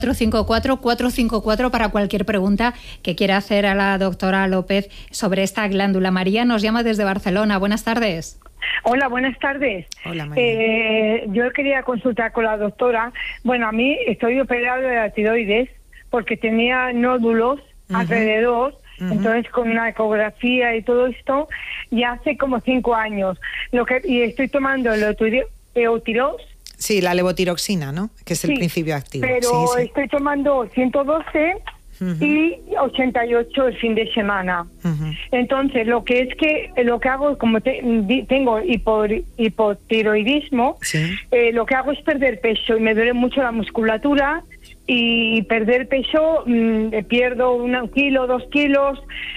454 para cualquier pregunta que quiera hacer a la doctora López sobre esta glándula. María nos llama desde Barcelona. Buenas tardes. Hola, buenas tardes. Hola, María. Yo quería consultar con la doctora. Bueno, a mí estoy operada de la tiroides porque tenía nódulos alrededor. Entonces, con una ecografía y todo esto, ya hace como 5 años. Y estoy tomando el Eutirox. Sí, la levotiroxina, ¿no? Que es el principio activo. Pero sí. Estoy tomando 112 y 88 el fin de semana. Entonces, lo que hago, como tengo hipotiroidismo, lo que hago es perder peso y me duele mucho la musculatura. Y perder peso, pierdo 1 kilo, 2 kilos,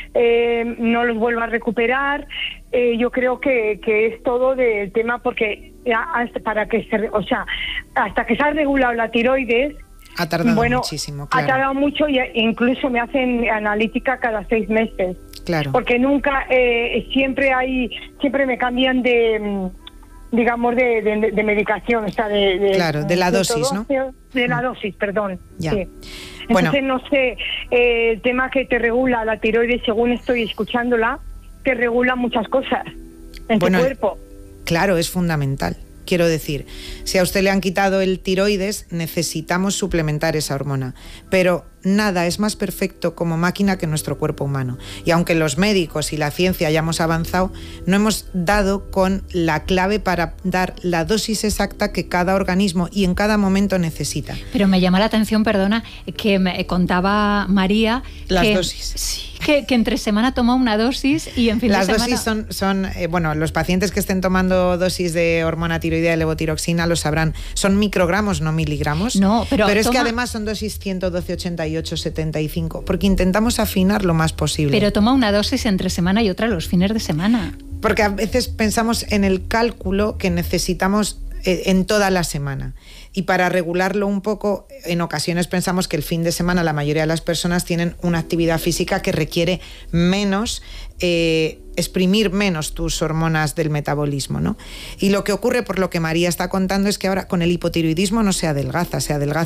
no los vuelvo a recuperar. Yo creo que es todo del tema, porque hasta que se ha regulado la tiroides, ha tardado muchísimo, claro. Ha tardado mucho, y incluso me hacen analítica cada 6 meses. Claro. Porque nunca, siempre me cambian de medicación, de la dosis, ¿no? De la dosis, perdón. Ya. Sí. Entonces, no sé, el tema que te regula la tiroides, según estoy escuchándola, te regula muchas cosas en tu cuerpo. Claro, es fundamental. Quiero decir, si a usted le han quitado el tiroides, necesitamos suplementar esa hormona. Pero nada es más perfecto como máquina que nuestro cuerpo humano. Y aunque los médicos y la ciencia hayamos avanzado, no hemos dado con la clave para dar la dosis exacta que cada organismo y en cada momento necesita. Pero me llama la atención, perdona, que me contaba María... Las dosis. Sí, que entre semana toma una dosis y en fin de semana... Las dosis son los pacientes que estén tomando dosis de hormona tiroidea de levotiroxina lo sabrán. Son microgramos, no miligramos. No, pero es que además son dosis 112, 88, 75, porque intentamos afinar lo más posible. Pero toma una dosis entre semana y otra los fines de semana. Porque a veces pensamos en el cálculo que necesitamos en toda la semana. Y para regularlo un poco, en ocasiones pensamos que el fin de semana la mayoría de las personas tienen una actividad física que requiere menos, exprimir menos tus hormonas del metabolismo, ¿no? Y lo que ocurre, por lo que María está contando, es que ahora con el hipotiroidismo no se adelgaza,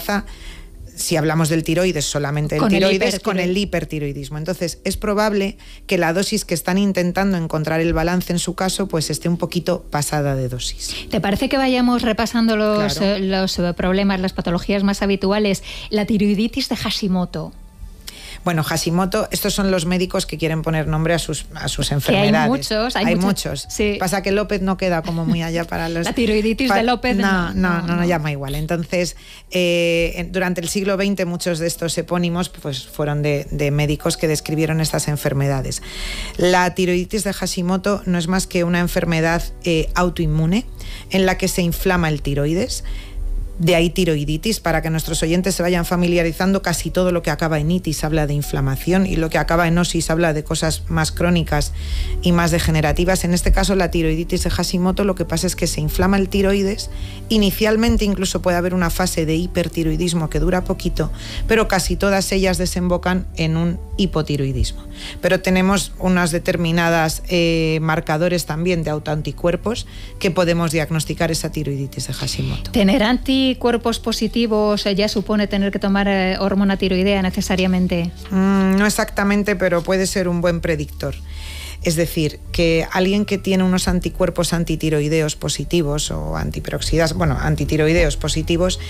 si hablamos del tiroides, solamente el tiroides, con el hipertiroidismo. Entonces, es probable que la dosis que están intentando encontrar el balance en su caso, pues esté un poquito pasada de dosis. ¿Te parece que vayamos repasando los problemas, las patologías más habituales? La tiroiditis de Hashimoto. Bueno, Hashimoto, estos son los médicos que quieren poner nombre a sus enfermedades. Hay muchos. Sí. Pasa que López no queda como muy allá para los... La tiroiditis de López no llama igual. Entonces, durante el siglo XX muchos de estos epónimos pues fueron de médicos que describieron estas enfermedades. La tiroiditis de Hashimoto no es más que una enfermedad autoinmune en la que se inflama el tiroides. De ahí tiroiditis, para que nuestros oyentes se vayan familiarizando. Casi todo lo que acaba en itis habla de inflamación y lo que acaba en osis habla de cosas más crónicas y más degenerativas. En este caso, la tiroiditis de Hashimoto, lo que pasa es que se inflama el tiroides. Inicialmente incluso puede haber una fase de hipertiroidismo que dura poquito, pero casi todas ellas desembocan en un hipotiroidismo. Pero tenemos unas determinadas marcadores también de autoanticuerpos que podemos diagnosticar esa tiroiditis de Hashimoto. ¿Tener anticuerpos positivos ya supone tener que tomar hormona tiroidea necesariamente? No exactamente, pero puede ser un buen predictor. Es decir, que alguien que tiene unos anticuerpos antitiroideos positivos o antitiroideos positivos,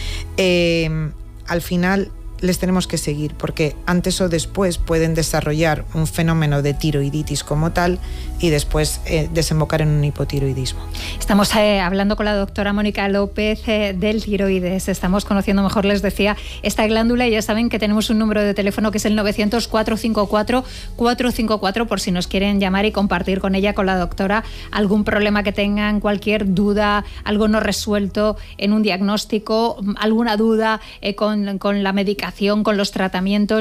al final les tenemos que seguir, porque antes o después pueden desarrollar un fenómeno de tiroiditis como tal y después desembocar en un hipotiroidismo. Estamos hablando con la doctora Mónica López del tiroides. Estamos conociendo mejor, les decía, esta glándula, y ya saben que tenemos un número de teléfono que es el 900-454-454 por si nos quieren llamar y compartir con ella, con la doctora, algún problema que tengan, cualquier duda, algo no resuelto en un diagnóstico, alguna duda con la medicación, con los tratamientos.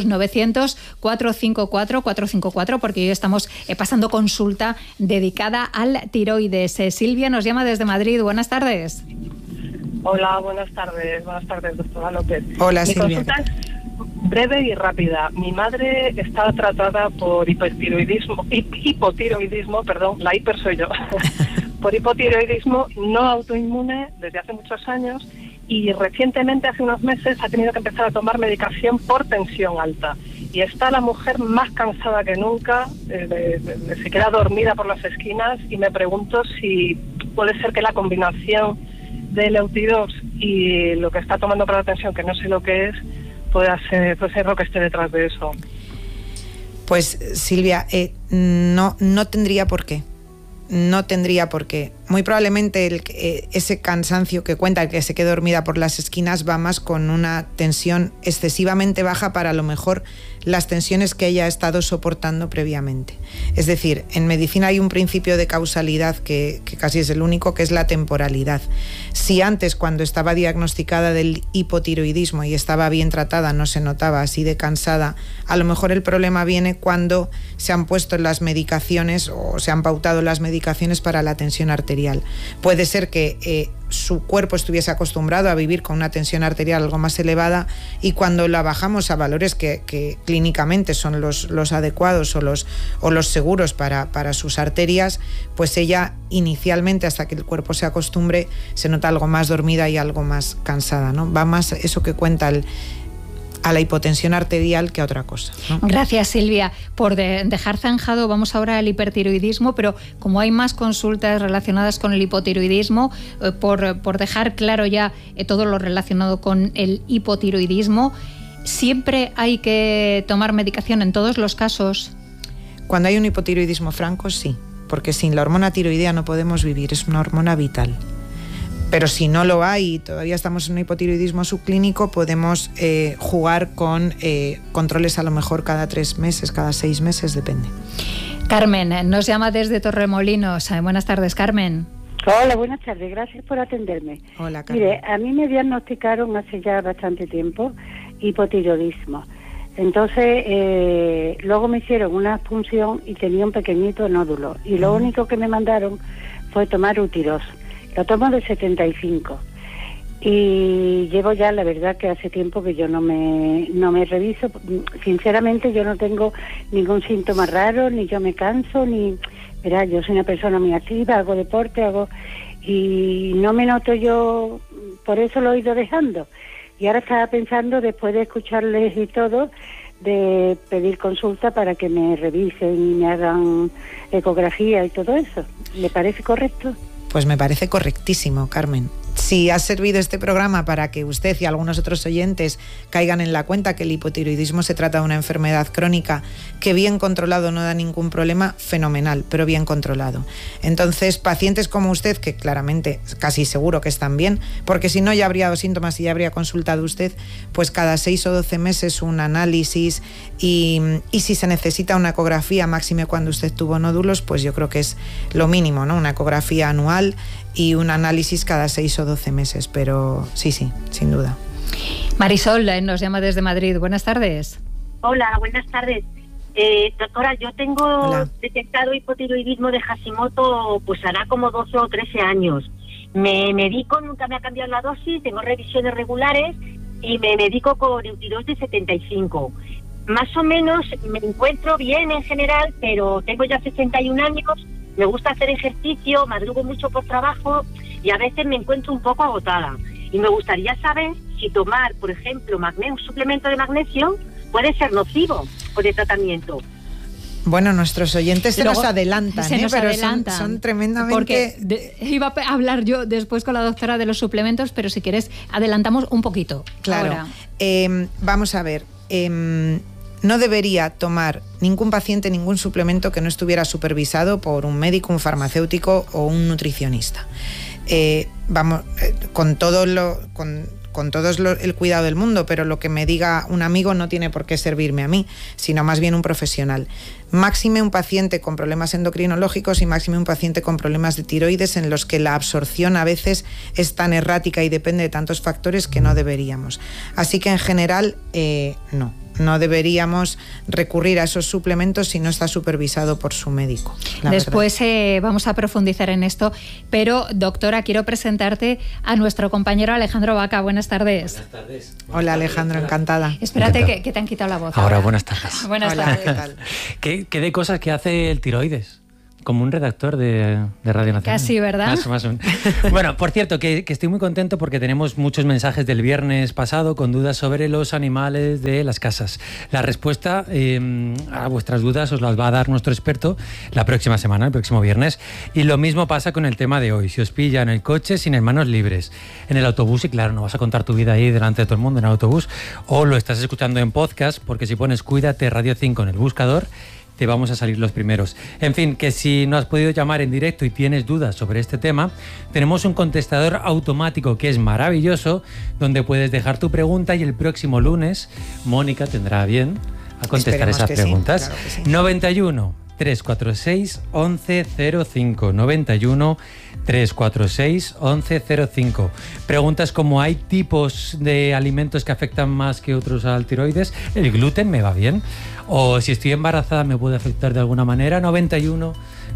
900-454-454, porque hoy estamos pasando consulta dedicada al tiroides. Silvia nos llama desde Madrid. Buenas tardes. Hola, buenas tardes. Buenas tardes, doctora López. Hola, Silvia. Mi consulta es breve y rápida. Mi madre está tratada por hipotiroidismo, la hiper soy yo, por hipotiroidismo no autoinmune desde hace muchos años, y recientemente, hace unos meses, ha tenido que empezar a tomar medicación por tensión alta. Y está la mujer más cansada que nunca, se queda dormida por las esquinas, y me pregunto si puede ser que la combinación del Euthyrox y lo que está tomando para la tensión, que no sé lo que es, puede ser lo que esté detrás de eso. Pues Silvia, no tendría por qué. No tendría por qué. Muy probablemente ese cansancio que cuenta, el que se quede dormida por las esquinas, va más con una tensión excesivamente baja para a lo mejor las tensiones que ella ha estado soportando previamente. Es decir, en medicina hay un principio de causalidad que casi es el único, que es la temporalidad. Si antes, cuando estaba diagnosticada del hipotiroidismo y estaba bien tratada, no se notaba así de cansada, a lo mejor el problema viene cuando se han puesto las medicaciones o se han pautado las medicaciones para la tensión arterial. Puede ser que su cuerpo estuviese acostumbrado a vivir con una tensión arterial algo más elevada, y cuando la bajamos a valores que clínicamente son los adecuados o los seguros para sus arterias, pues ella inicialmente, hasta que el cuerpo se acostumbre, se nota algo más dormida y algo más cansada, ¿no? Va más eso que cuenta a la hipotensión arterial que a otra cosa, ¿no? Gracias, Silvia, por dejar zanjado. Vamos ahora al hipertiroidismo, pero como hay más consultas relacionadas con el hipotiroidismo, por dejar claro ya todo lo relacionado con el hipotiroidismo, ¿siempre hay que tomar medicación en todos los casos? Cuando hay un hipotiroidismo franco, sí, porque sin la hormona tiroidea no podemos vivir, es una hormona vital. Pero si no lo hay y todavía estamos en un hipotiroidismo subclínico, podemos jugar con controles a lo mejor cada 3 meses, cada 6 meses, depende. Carmen nos llama desde Torremolinos. Buenas tardes, Carmen. Hola, buenas tardes, gracias por atenderme. Hola, Carmen. Mire, a mí me diagnosticaron hace ya bastante tiempo hipotiroidismo. Entonces, luego me hicieron una punción y tenía un pequeñito nódulo. Y lo único que me mandaron fue tomar Euthyrox. Lo tomo de 75 y llevo ya, la verdad, que hace tiempo que yo no me reviso. Sinceramente, yo no tengo ningún síntoma raro, ni yo me canso, Verá, yo soy una persona muy activa, hago deporte, y no me noto yo, por eso lo he ido dejando. Y ahora estaba pensando, después de escucharles y todo, de pedir consulta para que me revisen y me hagan ecografía y todo eso. ¿Le parece correcto? Pues me parece correctísimo, Carmen. Si ha servido este programa para que usted y algunos otros oyentes caigan en la cuenta que el hipotiroidismo se trata de una enfermedad crónica que bien controlado no da ningún problema, fenomenal, pero bien controlado. Entonces, pacientes como usted, que claramente casi seguro que están bien, porque si no ya habría dado síntomas y ya habría consultado usted, pues cada 6 o 12 meses un análisis y si se necesita una ecografía, máxime cuando usted tuvo nódulos, pues yo creo que es lo mínimo, ¿no? Una ecografía anual y un análisis cada 6 o 12 meses, pero sí, sin duda. Marisol nos llama desde Madrid. Buenas tardes. Hola, buenas tardes. Doctora, yo tengo detectado hipotiroidismo de Hashimoto, pues hará como 12 o 13 años. Me medico, nunca me ha cambiado la dosis, tengo revisiones regulares y me medico con Euthyrox de 75. Más o menos me encuentro bien en general, pero tengo ya 61 años. Me gusta hacer ejercicio, madrugo mucho por trabajo y a veces me encuentro un poco agotada. Y me gustaría saber si tomar, por ejemplo, un suplemento de magnesio puede ser nocivo con el tratamiento. Bueno, nuestros oyentes se nos adelantan, pero son tremendamente... Porque iba a hablar yo después con la doctora de los suplementos, pero si quieres adelantamos un poquito. Claro. Vamos a ver... no debería tomar ningún paciente ningún suplemento que no estuviera supervisado por un médico, un farmacéutico o un nutricionista. Con todo el cuidado del mundo, pero lo que me diga un amigo no tiene por qué servirme a mí, sino más bien un profesional. Máxime un paciente con problemas endocrinológicos y máxime un paciente con problemas de tiroides, en los que la absorción a veces es tan errática y depende de tantos factores que no deberíamos. Así que en general no deberíamos recurrir a esos suplementos si no está supervisado por su médico. Después vamos a profundizar en esto, pero doctora, quiero presentarte a nuestro compañero Alejandro Vaca. Buenas tardes. Buenas tardes. Hola Alejandro, encantada. Espérate que te han quitado la voz. Ahora buenas tardes. Buenas Hola, tardes. ¿qué tal? ¿Qué de cosas que hace el tiroides? como un redactor de Radio Nacional. Casi, ¿verdad? Más o menos. Bueno, por cierto, que estoy muy contento porque tenemos muchos mensajes del viernes pasado con dudas sobre los animales de las casas. La respuesta a vuestras dudas os las va a dar nuestro experto la próxima semana, el próximo viernes. Y lo mismo pasa con el tema de hoy. Si os pilla en el coche sin manos libres, en el autobús, y claro, no vas a contar tu vida ahí delante de todo el mundo en el autobús, o lo estás escuchando en podcast, porque si pones Cuídate Radio 5 en el buscador, te vamos a salir los primeros. En fin, que si no has podido llamar en directo y tienes dudas sobre este tema, tenemos un contestador automático que es maravilloso, donde puedes dejar tu pregunta y el próximo lunes Mónica tendrá bien a contestar esas preguntas. Sí, claro que sí. 91 346 1105 91 346 1105. Preguntas como: ¿hay tipos de alimentos que afectan más que otros al tiroides? ¿El gluten me va bien? O si estoy embarazada, ¿me puede afectar de alguna manera? 91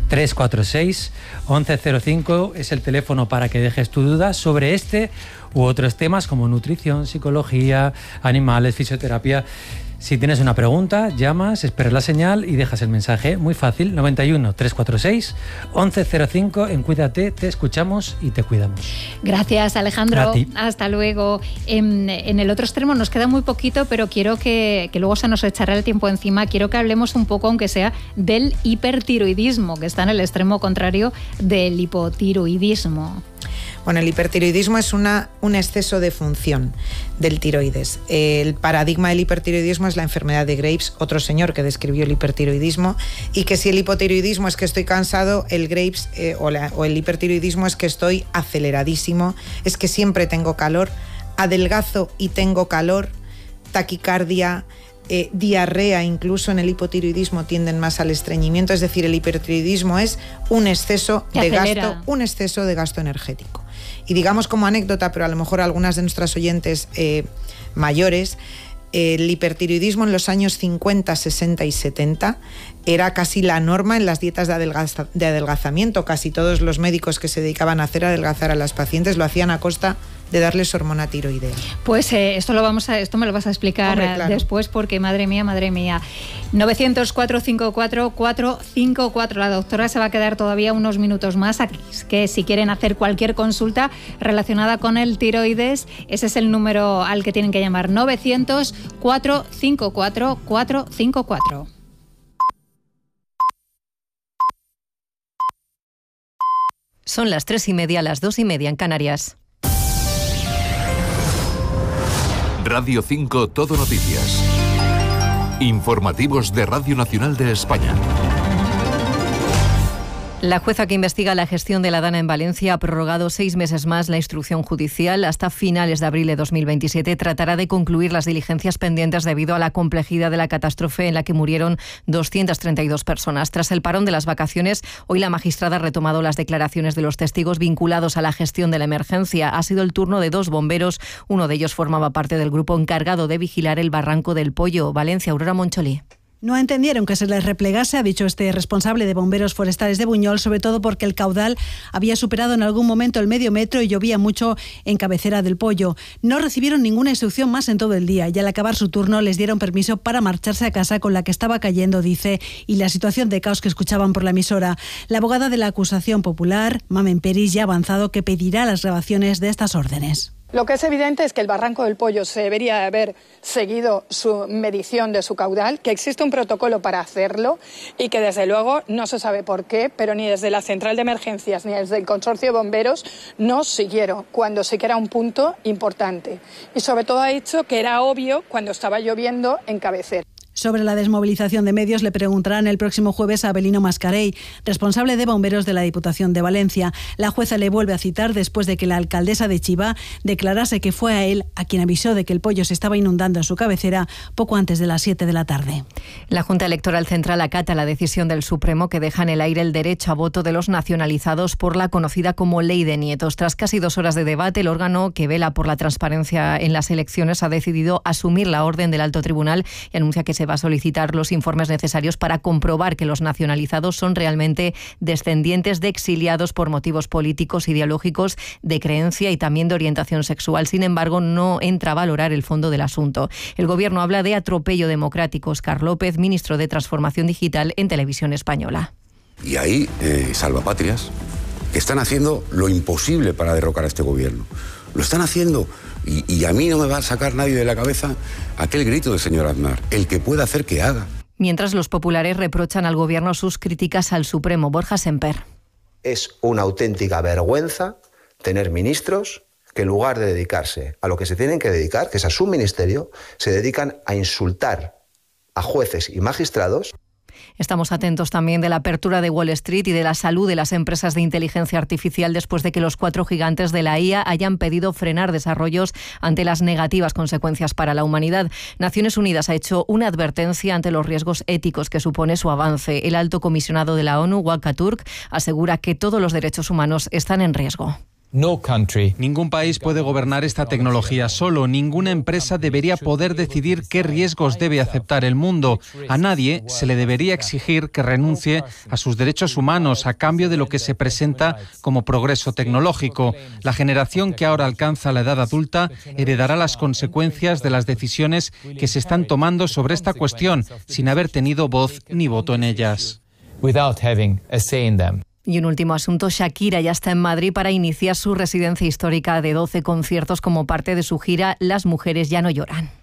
346 1105 es el teléfono para que dejes tu duda sobre este u otros temas como nutrición, psicología, animales, fisioterapia. Si tienes una pregunta, llamas, esperas la señal y dejas el mensaje. Muy fácil, 91 346 1105. En Cuídate, te escuchamos y te cuidamos. Gracias, Alejandro. A ti. Hasta luego. En el otro extremo nos queda muy poquito, pero quiero que luego se nos echará el tiempo encima. Quiero que hablemos un poco, aunque sea, del hipertiroidismo, que está en el extremo contrario del hipotiroidismo. Bueno, el hipertiroidismo es un exceso de función del tiroides. El paradigma del hipertiroidismo es la enfermedad de Graves, otro señor que describió el hipertiroidismo, y que si el hipotiroidismo es que estoy cansado, el Graves o el hipertiroidismo es que estoy aceleradísimo, es que siempre tengo calor, adelgazo y tengo calor, taquicardia, diarrea, incluso en el hipotiroidismo tienden más al estreñimiento. Es decir, el hipertiroidismo es un exceso de gasto energético. Y digamos como anécdota, pero a lo mejor algunas de nuestras oyentes mayores, el hipertiroidismo en los años 50, 60 y 70 era casi la norma en las dietas de adelgazamiento. Casi todos los médicos que se dedicaban a adelgazar a las pacientes lo hacían a costa de darles hormona tiroidea. Pues esto me lo vas a explicar. Hombre, claro. Después, porque madre mía. 900-454-454. La doctora se va a quedar todavía unos minutos más aquí. Es que si quieren hacer cualquier consulta relacionada con el tiroides, ese es el número al que tienen que llamar: 900-454-454. Son las 3:30, las 2:30 en Canarias. Radio 5 Todo Noticias. Informativos de Radio Nacional de España. La jueza que investiga la gestión de la Dana en Valencia ha prorrogado 6 meses más la instrucción judicial. Hasta finales de abril de 2027 tratará de concluir las diligencias pendientes debido a la complejidad de la catástrofe en la que murieron 232 personas. Tras el parón de las vacaciones, hoy la magistrada ha retomado las declaraciones de los testigos vinculados a la gestión de la emergencia. Ha sido el turno de 2 bomberos. Uno de ellos formaba parte del grupo encargado de vigilar el barranco del Pollo. Valencia, Aurora Moncholí. No entendieron que se les replegase, ha dicho este responsable de bomberos forestales de Buñol, sobre todo porque el caudal había superado en algún momento el medio metro y llovía mucho en cabecera del Pollo. No recibieron ninguna instrucción más en todo el día y al acabar su turno les dieron permiso para marcharse a casa con la que estaba cayendo, dice, y la situación de caos que escuchaban por la emisora. La abogada de la acusación popular, Mamen Peris, ya ha avanzado que pedirá las grabaciones de estas órdenes. Lo que es evidente es que el barranco del Pollo se debería haber seguido su medición de su caudal, que existe un protocolo para hacerlo y que desde luego no se sabe por qué, pero ni desde la central de emergencias ni desde el consorcio de bomberos no siguieron cuando sí que era un punto importante. Y sobre todo ha dicho que era obvio cuando estaba lloviendo en cabecera. Sobre la desmovilización de medios le preguntarán el próximo jueves a Abelino Mascarell, responsable de bomberos de la Diputación de Valencia. La jueza le vuelve a citar después de que la alcaldesa de Chivá declarase que fue a él a quien avisó de que el Pollo se estaba inundando en su cabecera poco antes de las 7 de la tarde. La Junta Electoral Central acata la decisión del Supremo que deja en el aire el derecho a voto de los nacionalizados por la conocida como Ley de Nietos. Tras casi 2 horas de debate, el órgano que vela por la transparencia en las elecciones ha decidido asumir la orden del Alto Tribunal y anuncia que se va a solicitar los informes necesarios para comprobar que los nacionalizados son realmente descendientes de exiliados por motivos políticos, ideológicos, de creencia y también de orientación sexual. Sin embargo, no entra a valorar el fondo del asunto. El Gobierno habla de atropello democrático. Óscar López, ministro de Transformación Digital en Televisión Española. Y hay salvapatrias que están haciendo lo imposible para derrocar a este gobierno. Lo están haciendo. Y a mí no me va a sacar nadie de la cabeza aquel grito del señor Aznar. El que pueda hacer, que haga. Mientras los populares reprochan al gobierno sus críticas al Supremo. Borja Semper. Es una auténtica vergüenza tener ministros que en lugar de dedicarse a lo que se tienen que dedicar, que es a su ministerio, se dedican a insultar a jueces y magistrados. Estamos atentos también de la apertura de Wall Street y de la salud de las empresas de inteligencia artificial después de que los 4 gigantes de la IA hayan pedido frenar desarrollos ante las negativas consecuencias para la humanidad. Naciones Unidas ha hecho una advertencia ante los riesgos éticos que supone su avance. El alto comisionado de la ONU, Volker Turk, asegura que todos los derechos humanos están en riesgo. Ningún país puede gobernar esta tecnología solo. Ninguna empresa debería poder decidir qué riesgos debe aceptar el mundo. A nadie se le debería exigir que renuncie a sus derechos humanos a cambio de lo que se presenta como progreso tecnológico. La generación que ahora alcanza la edad adulta heredará las consecuencias de las decisiones que se están tomando sobre esta cuestión sin haber tenido voz ni voto en ellas. Y un último asunto, Shakira ya está en Madrid para iniciar su residencia histórica de 12 conciertos como parte de su gira Las mujeres ya no lloran.